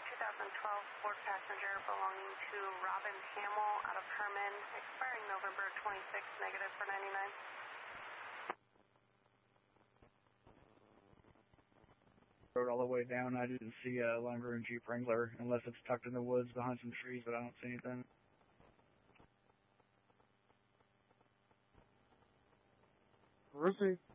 2012 Ford passenger belonging to Robin Hamill out of Herman, expiring November 26, negative for 99. Rode all the way down. I didn't see a Lime Green Jeep Wrangler, unless it's tucked in the woods behind some trees, but I don't see anything. Receive.